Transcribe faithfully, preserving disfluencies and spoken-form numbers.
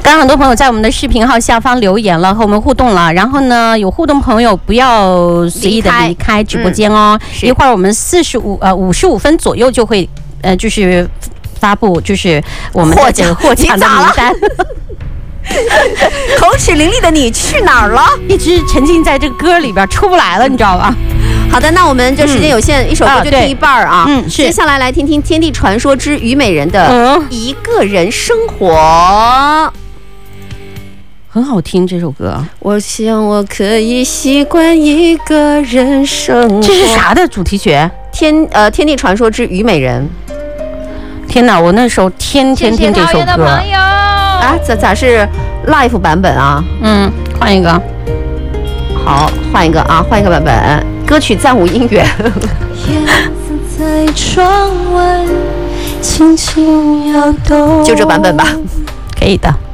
刚刚很多朋友在我们的视频号下方留言了，和我们互动了。然后呢，有互动朋友不要随意的离开直播间哦。嗯、一会儿我们四十五呃五十五分左右就会呃就是发布就是我们的这个获奖的名单。 口齿伶俐的你去哪儿了？ 一直沉浸在这个歌里边出不来了，你知道吧？ 好的，那我们就时间有限，嗯、一首歌就听一半啊。 嗯，是。 接下来来听听《天地传说之虞美人》的一个人生活。嗯、 很好听这首歌。 我想我可以习惯一个人生活。 这是啥的主题曲？ 天呃，《天地传说之虞美人》。 天哪，我那时候天天听这首歌。 啊，咋咋是 live 版本啊？ 嗯，换一个。 好，换一个啊，换一个版本。歌曲暂无音源。就这版本吧， 可以的。